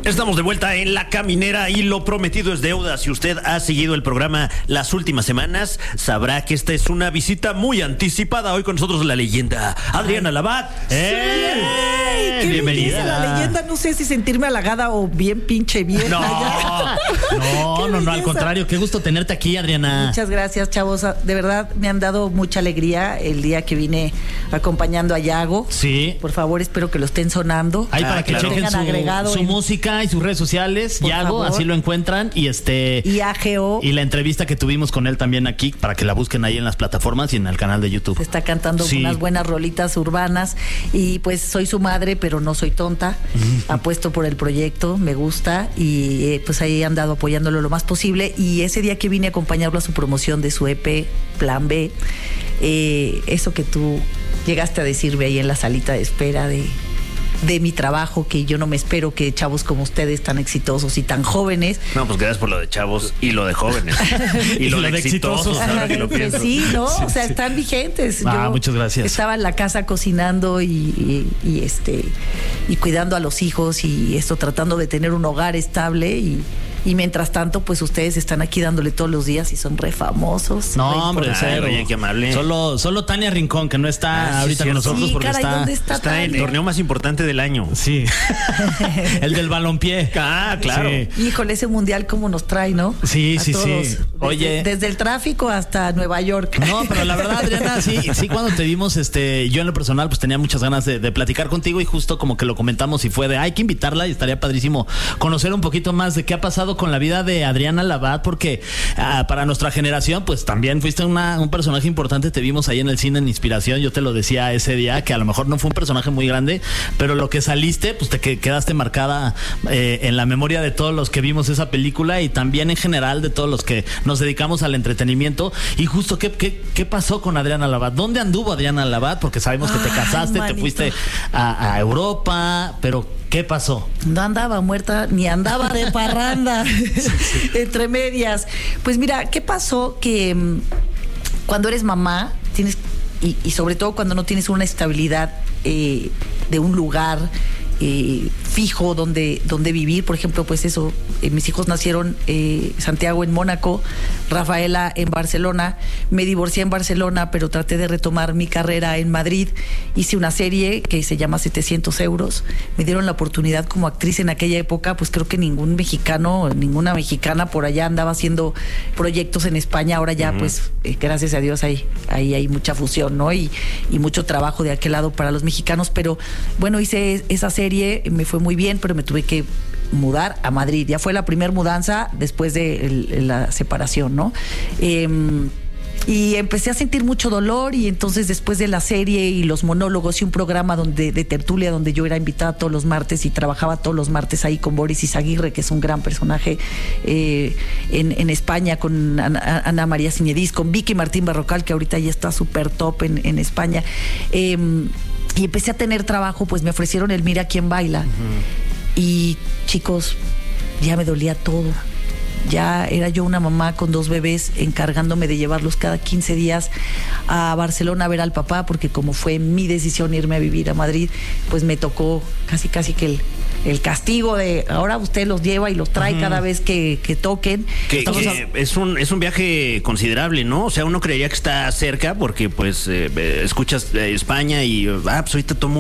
Estamos de vuelta en La Caminera y lo prometido es deuda. Si usted ha seguido el programa las últimas semanas, sabrá que esta es una visita muy anticipada. Hoy con nosotros la leyenda Adriana Labat. ¡Qué bienvenida! belleza la leyenda! No sé si sentirme halagada o bien pinche bien. No, al contrario. Qué gusto tenerte aquí, Adriana. Muchas gracias, chavos. De verdad, me han dado mucha alegría el día que vine acompañando a Yago. Sí. Por favor, espero que lo estén sonando. Ahí para que chequen su música y sus redes sociales. Por Yago, favor. así lo encuentran. Y Y AGO. Y la entrevista que tuvimos con él también aquí, para que la busquen ahí en las plataformas y en el canal de YouTube. Se está cantando unas buenas rolitas urbanas. Y pues soy su madre, pero no soy tonta. Apuesto por el proyecto, me gusta. Y pues ahí he andado apoyándolo lo más posible. Y ese día que vine a acompañarlo a su promoción de su EP, Plan B, eso que tú llegaste a decirme ahí en la salita de espera de mi trabajo, que yo no me espero que chavos como ustedes tan exitosos y tan jóvenes. No, pues gracias por lo de chavos y lo de jóvenes. y lo de exitosos, ahora que lo pienso. Sí, ¿no? O sea, están vigentes. Muchas gracias. Estaba en la casa cocinando y cuidando a los hijos y tratando de tener un hogar estable y mientras tanto, pues ustedes están aquí dándole todos los días y son re famosos. No, hombre, cero. Oye, qué amable. Solo Tania Rincón, que no está ahorita con nosotros, porque caray, ¿dónde está en el Tania? torneo más importante del año. Sí. El del balompié. Ah, claro. Sí. Híjole, ese mundial cómo nos trae, ¿no? Sí, A sí, todos. sí. Oye. Desde el tráfico hasta Nueva York. No, pero la verdad, Adriana, sí, cuando te vimos, yo en lo personal, pues tenía muchas ganas de platicar contigo y justo como que lo comentamos y fue de, hay que invitarla y estaría padrísimo conocer un poquito más de qué ha pasado con la vida de Adriana Labat, porque para nuestra generación, pues también fuiste un personaje importante, te vimos ahí en el cine en Inspiración, yo te lo decía ese día, que a lo mejor no fue un personaje muy grande, pero lo que saliste, pues te quedaste marcada en la memoria de todos los que vimos esa película y también en general de todos los que nos dedicamos al entretenimiento. Y justo, ¿qué pasó con Adriana Labat? ¿Dónde anduvo Adriana Labat? Porque sabemos que te casaste, manito. te fuiste a Europa, pero ¿qué pasó? No andaba muerta, ni andaba de parranda, entre medias. Pues mira, ¿qué pasó? Que cuando eres mamá, tienes, y sobre todo cuando no tienes una estabilidad de un lugar fijo donde vivir, por ejemplo, pues eso, mis hijos nacieron Santiago en Mónaco, Rafaela en Barcelona, me divorcié en Barcelona, pero traté de retomar mi carrera en Madrid, hice una serie que se llama 700 euros, me dieron la oportunidad como actriz en aquella época, pues creo que ningún mexicano, ninguna mexicana por allá andaba haciendo proyectos en España, ahora ya pues gracias a Dios ahí hay mucha fusión, ¿no? Y mucho trabajo de aquel lado para los mexicanos, pero bueno, hice esa serie, me fue muy bien, pero me tuve que mudar a Madrid. Ya fue la primera mudanza después de la separación, ¿no? Y empecé a sentir mucho dolor y entonces después de la serie y los monólogos y un programa de tertulia donde yo era invitada todos los martes y trabajaba todos los martes ahí con Boris Izaguirre, que es un gran personaje en España, con Ana María Ciñedís, con Vicky Martín Barrocal, que ahorita ya está súper top en España. Y empecé a tener trabajo, pues me ofrecieron el Mira quién baila. Y chicos, ya me dolía todo. Ya era yo una mamá con 2 bebés encargándome de llevarlos cada 15 días a Barcelona a ver al papá, porque como fue mi decisión irme a vivir a Madrid, pues me tocó casi que el castigo de ahora usted los lleva y los trae cada vez que toquen. Que es un viaje considerable, ¿no? O sea, uno creería que está cerca porque pues escuchas España y pues ahorita todo el